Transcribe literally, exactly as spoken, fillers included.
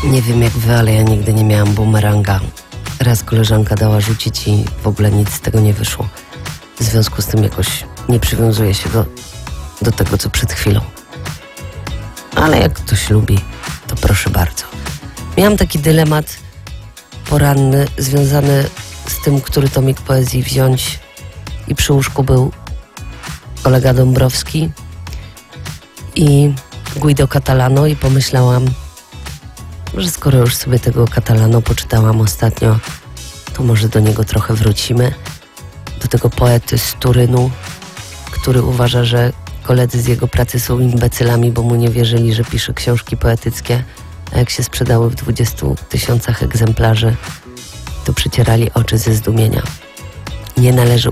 Nie wiem jak wy, ale ja nigdy nie miałam bumeranga. Raz koleżanka dała rzucić i w ogóle nic z tego nie wyszło. W związku z tym jakoś nie przywiązuję się do, do tego, co przed chwilą. Ale jak ktoś lubi, to proszę bardzo. Miałam taki dylemat poranny związany z tym, który tomik poezji wziąć, i przy łóżku był kolega Dąbrowski i Guido Catalano i pomyślałam, że skoro już sobie tego Catalano poczytałam ostatnio, to może do niego trochę wrócimy. Do tego poety z Turynu, który uważa, że koledzy z jego pracy są imbecylami, bo mu nie wierzyli, że pisze książki poetyckie, a jak się sprzedały w dwudziestu tysiącach egzemplarzy, to przecierali oczy ze zdumienia. Nie należy